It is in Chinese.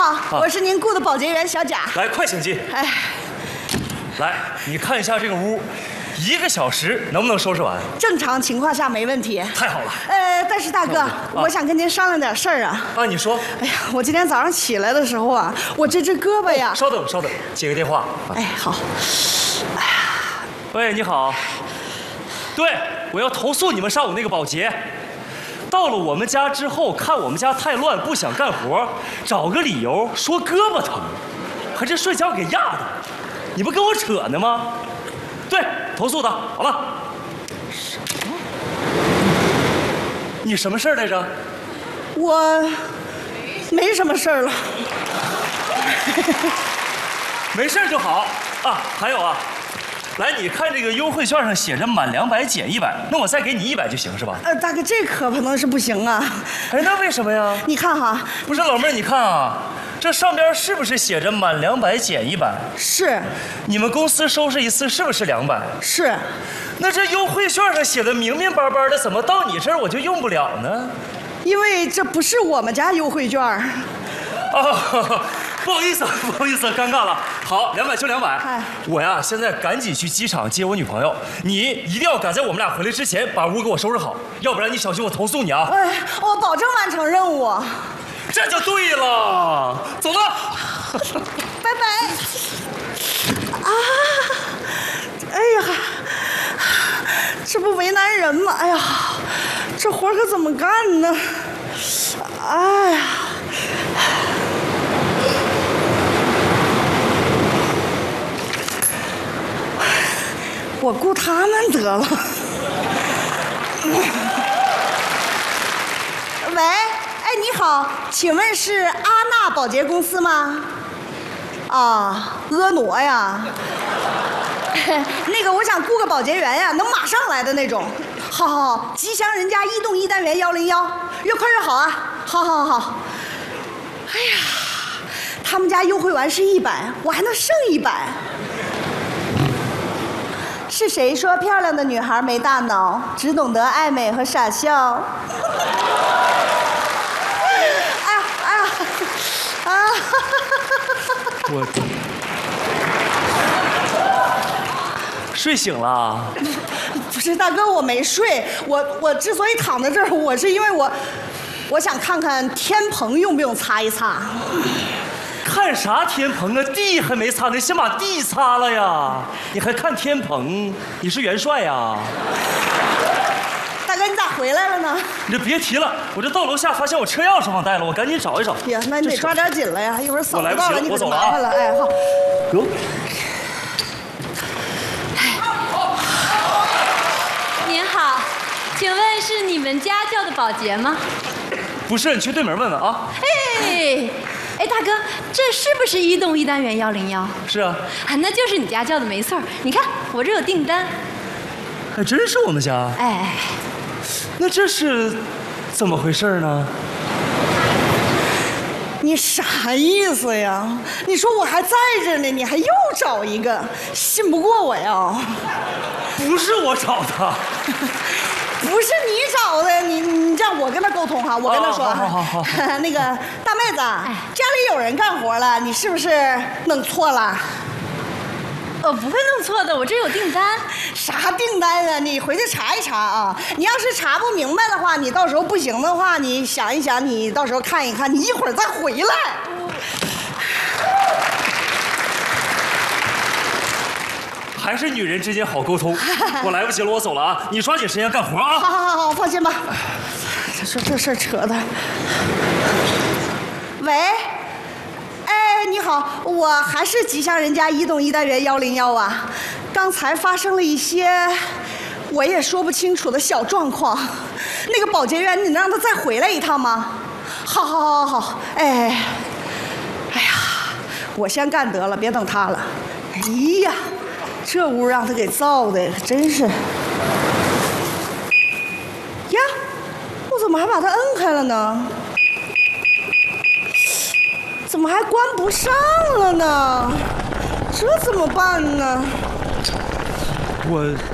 好，我是您雇的保洁员小贾。 来，快请进。 哎， 来，你看一下这个屋，1个小时能不能收拾完？ 正常情况下没问题。 太好了。 但是大哥，我想跟您商量点事儿啊。 啊，你说。 哎呀，我今天早上起来的时候啊，我这只胳膊呀…… 稍等，接个电话。 哎，好。哎呀， 喂，你好。对，我要投诉你们上午那个保洁。到了我们家之后，看我们家太乱，不想干活，找个理由说胳膊疼，还这睡觉给压的，你不跟我扯呢吗？对，投诉他，好了。你什么事儿来着？ 我没什么事儿了。 没事就好啊。还有啊，来，你看这个优惠券上写着满200减100，那我再给你100就行是吧？ 大哥，这可不能是不行啊。 哎，那为什么呀？ 你看哈， 不是老妹儿，你看啊，这上边是不是写着满200减100？ 是。 你们公司收拾一次是不是200？ 是。 那这优惠券上写的明明白白的，怎么到你这儿我就用不了呢？ 因为这不是我们家优惠券。 哦，不好意思，尴尬了。好，200就200。我呀，现在赶紧去机场接我女朋友，你一定要赶在我们俩回来之前把屋给我收拾好，要不然你小心我投诉你啊！ 哎，我保证完成任务。 这就对了，走了， 拜拜。啊，哎呀，这不为难人吗？哎呀，这活可怎么干呢？哎呀。我雇他们得了。喂，哎，你好，请问是阿娜保洁公司吗？啊，婀娜呀。那个，我想雇个保洁员呀，能马上来的那种。好，吉祥人家1栋1单元101，越快越好啊！好。哎呀，他们家优惠完是100，我还能剩100。是谁说漂亮的女孩没大脑，只懂得爱美和傻笑？哎呀！啊！ 我睡醒了。 不是大哥，我没睡。我之所以躺在这儿，我是因为我想看看天棚用不用擦一擦。 看啥天棚啊？地还没擦呢，先把地擦了呀！你还看天棚？你是元帅呀？ 大哥，你咋回来了呢？ 你就别提了，我这到楼下发现我车钥匙忘带了，我赶紧找一找。 呀，那你得抓点紧了呀，一会儿嫂子到了你可就麻烦了。哎，好。 哟。 您好，请问是你们家叫的保洁吗？ 不是，你去对门问问啊。 哎，大哥，这是不是1栋1单元101？ 是啊。 那就是你家叫的没错。你看我这有订单。 还真是我们家。 哎， 那这是怎么回事呢？ 你啥意思呀？你说我还在这呢，你还又找一个，信不过我呀？ 不是我找的。 不是你找的，你让我跟他沟通哈，我跟他说， 好， 那个大妹子，家里有人干活了，你是不是弄错了？ 我不会弄错的，我这有订单。 啥订单啊？你回去查一查啊！你要是查不明白的话，你到时候不行的话，你想一想，你到时候看一看，你一会儿再回来。 还是女人之间好沟通。我来不及了，我走了啊！你抓紧时间干活啊！ 好，放心吧。他说这事儿扯的。喂，哎，你好，我还是吉祥人家1栋1单元101啊。刚才发生了一些我也说不清楚的小状况，那个保洁员，你能让他再回来一趟吗？好。哎呀，我先干得了，别等他了。哎呀。这屋让他给造的，真是呀！我怎么还把它摁开了呢？怎么还关不上了呢？这怎么办呢？ 我